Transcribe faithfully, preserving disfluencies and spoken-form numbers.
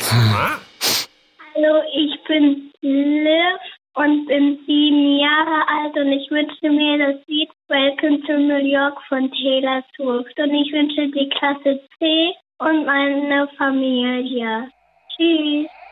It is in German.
Hallo, ich bin Liv und bin sieben Jahre alt und ich wünsche mir das Lied Welcome to New York von Taylor Swift. Und ich wünsche die Klasse C und meine Familie. Tschüss.